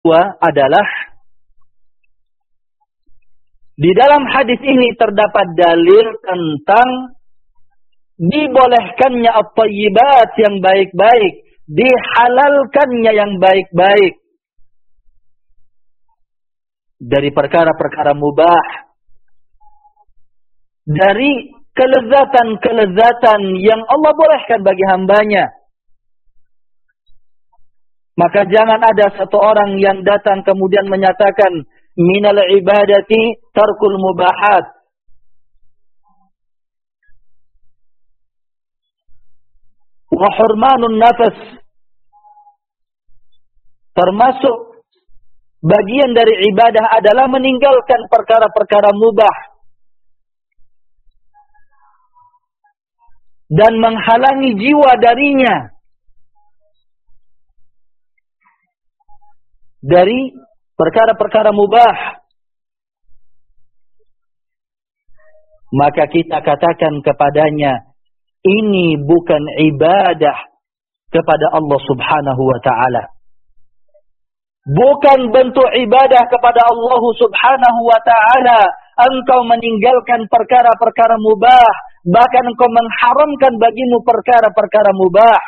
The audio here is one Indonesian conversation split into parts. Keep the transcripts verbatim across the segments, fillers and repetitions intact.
adalah di dalam hadis ini terdapat dalil tentang dibolehkannya at-thayyibat yang baik-baik, dihalalkannya yang baik-baik dari perkara-perkara mubah, dari kelezatan-kelezatan yang Allah bolehkan bagi hambanya. Maka jangan ada satu orang yang datang kemudian menyatakan minal ibadati tarkul mubahat. Wa hurmanun nafas. Termasuk bagian dari ibadah adalah meninggalkan perkara-perkara mubah dan menghalangi jiwa darinya dari perkara-perkara mubah. Maka kita katakan kepadanya, ini bukan ibadah kepada Allah Subhanahu wa ta'ala. Bukan bentuk ibadah kepada Allah Subhanahu wa ta'ala. Engkau meninggalkan perkara-perkara mubah, bahkan engkau mengharamkan bagimu perkara-perkara mubah.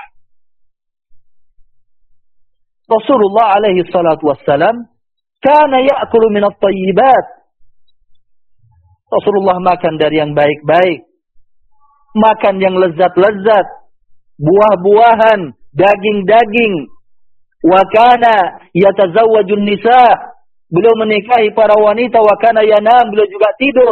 Rasulullah alaihi salatu wassalam kana ya'kulu minat thayyibat. Rasulullah makan dari yang baik-baik, makan yang lezat-lezat, buah-buahan, daging-daging. Wa kana yatazawwajun nisa, beliau menikahi para wanita. Wa kana yanam, beliau juga tidur.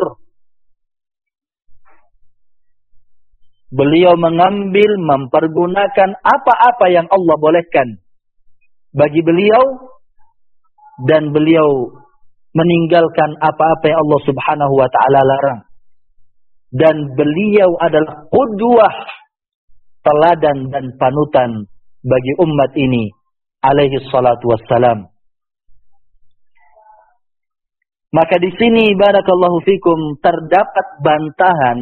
Beliau mengambil, mempergunakan apa-apa yang Allah bolehkan bagi beliau, dan beliau meninggalkan apa-apa yang Allah Subhanahu wa ta'ala larang. Dan beliau adalah qudwah, teladan dan panutan bagi umat ini alaihi salatu wassalam. Maka di sini barakallahu fikum terdapat bantahan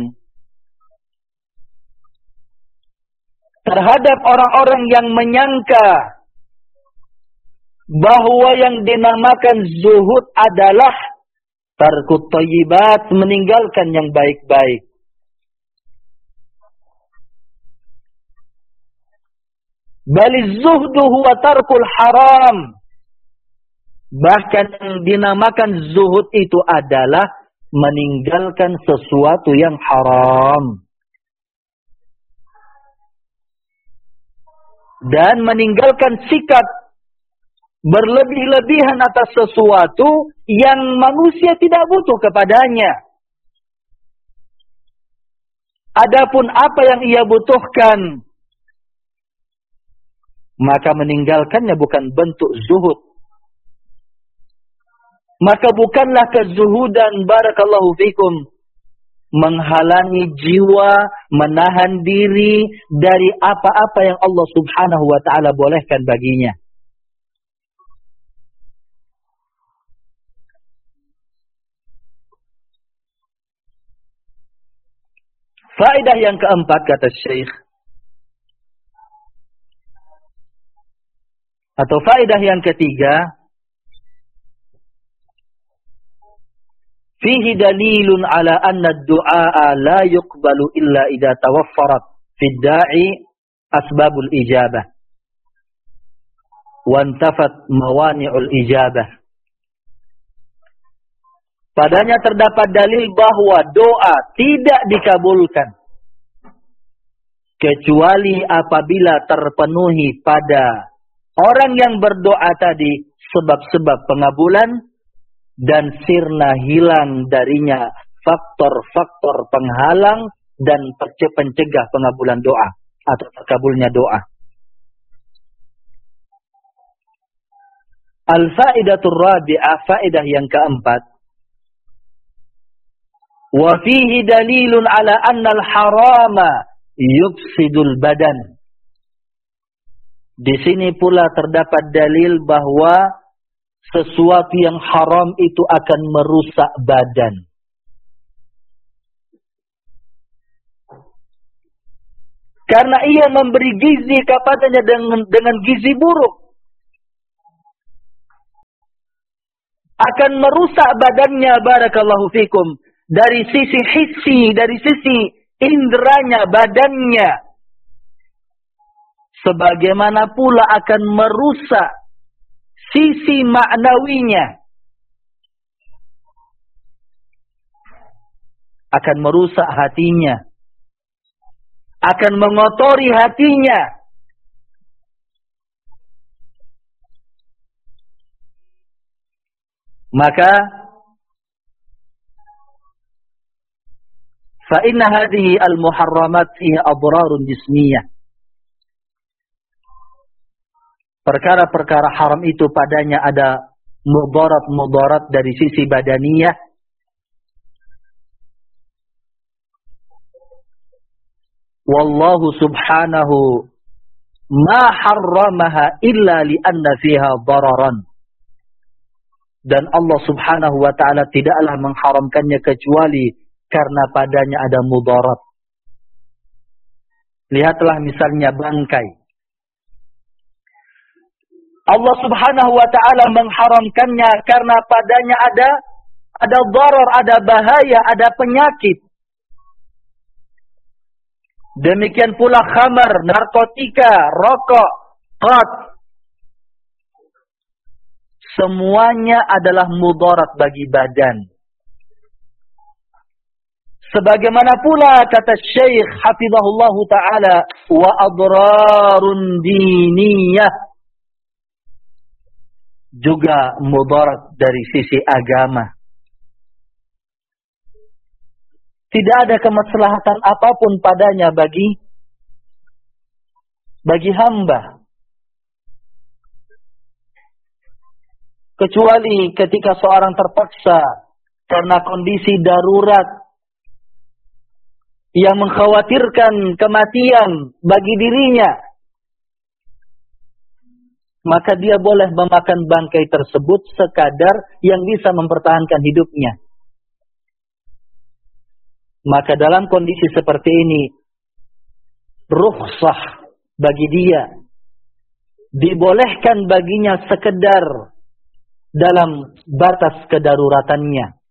terhadap orang-orang yang menyangka bahwa yang dinamakan zuhud adalah tarkut thayyibat, meninggalkan yang baik-baik. Bali zuhdu huwa tarkul haram. Bahkan yang dinamakan zuhud itu adalah meninggalkan sesuatu yang haram. Dan meninggalkan sikap berlebih-lebihan atas sesuatu yang manusia tidak butuh kepadanya. Adapun apa yang ia butuhkan, maka meninggalkannya bukan bentuk zuhud. Maka bukanlah kezuhudan barakallahu fikum menghalangi jiwa, menahan diri dari apa-apa yang Allah Subhanahu wa ta'ala bolehkan baginya. Faedah yang keempat, kata Syekh, atau faedah yang ketiga, fihi dalilun ala anna ad-du'a la yuqbalu illa idza tawaffarat fi ad-da'i asbabul ijabah wa intafat mawani'ul ijabah. Padanya terdapat dalil bahwa doa tidak dikabulkan kecuali apabila terpenuhi pada orang yang berdoa tadi sebab-sebab pengabulan dan sirna hilang darinya faktor-faktor penghalang dan pencegah pengabulan doa atau terkabulnya doa. Al-fa'idatul rabi'ah, faedah yang keempat, wa fihi dalilun ala anna al-harama yufsidul badan. Di sini pula terdapat dalil bahwa sesuatu yang haram itu akan merusak badan. Karena ia memberi gizi kepadanya dengan, dengan gizi buruk. akan merusak badannya, barakallahu fikum, dari sisi hissi, dari sisi inderanya, badannya. Sebagaimana pula akan merusak sisi maknawinya. Akan merusak hatinya. Akan mengotori hatinya. Maka fa inna hadhihi al-muharramat fiha adrarun jismiyah. Perkara-perkara haram itu padanya ada mudarat-mudarat dari sisi badaniyah. Wallahu subhanahu ma harramaha illa li'anna fiha dararan. Dan Allah subhanahu wa ta'ala tidaklah mengharamkannya kecuali karena padanya ada mudarat. Lihatlah misalnya bangkai. Allah subhanahu wa ta'ala mengharamkannya karena padanya ada ada darar, ada bahaya, ada penyakit. Demikian pula khamar, narkotika, rokok, qat. Semuanya adalah mudarat bagi badan. Sebagaimana pula kata Syekh hafizahullahu ta'ala, wa adrarun diniyah. Juga mudarat dari sisi agama. Tidak ada kemaslahatan apapun padanya bagi bagi hamba. Kecuali ketika seorang terpaksa karena kondisi darurat yang mengkhawatirkan kematian bagi dirinya, maka dia boleh memakan bangkai tersebut sekadar yang bisa mempertahankan hidupnya. Maka dalam kondisi seperti ini, rukhsah bagi dia, dibolehkan baginya sekedar dalam batas kedaruratannya.